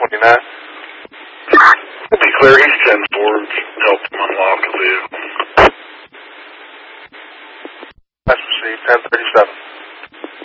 29. We'll be clear. He's 10 towards help him unlock the vehicle. That's received 1037.